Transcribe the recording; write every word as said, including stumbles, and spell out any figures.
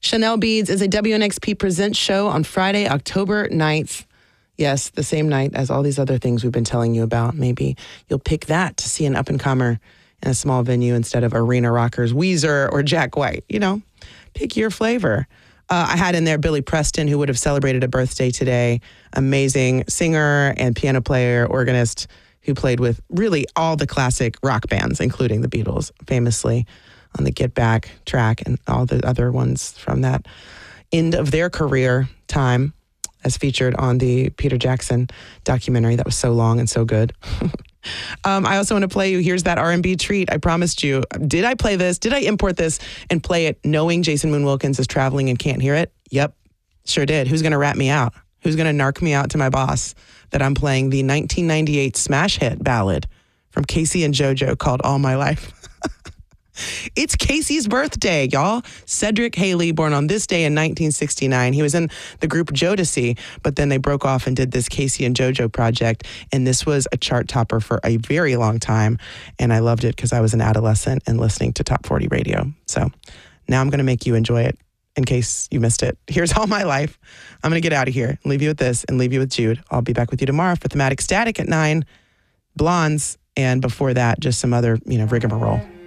Chanel Beads is a W N X P Presents show on Friday, October ninth. Yes, the same night as all these other things we've been telling you about. Maybe you'll pick that to see an up-and-comer in a small venue instead of arena rockers, Weezer or Jack White. You know, pick your flavor. Uh, I had in there Billy Preston, who would have celebrated a birthday today. Amazing singer and piano player, organist, who played with really all the classic rock bands, including the Beatles, famously on the Get Back track and all the other ones from that end of their career time, as featured on the Peter Jackson documentary that was so long and so good. um, I also want to play you Here's That R and B Treat. I promised you. Did I play this? Did I import this and play it knowing Jason Moon Wilkins is traveling and can't hear it? Yep, sure did. Who's going to rat me out? Who's going to narc me out to my boss that I'm playing the nineteen ninety-eight smash hit ballad from Casey and JoJo called All My Life? It's Casey's birthday, y'all. Cedric Haley, born on this day in nineteen sixty-nine. He was in the group Jodeci, but then they broke off and did this Casey and JoJo project. And this was a chart topper for a very long time. And I loved it because I was an adolescent and listening to Top forty radio. So now I'm going to make you enjoy it in case you missed it. Here's All My Life. I'm going to get out of here, leave you with this, and leave you with Jude. I'll be back with you tomorrow for Thematic Static at nine, Blondes, and before that, just some other, you know, rigmarole.